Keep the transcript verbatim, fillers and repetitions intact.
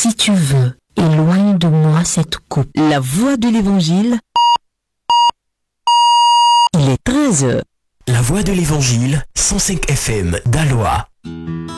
Si tu veux, éloigne de moi cette coupe. La voix de l'Évangile. Il est treize heures. La voix de l'Évangile, cent cinq F M, Daloa.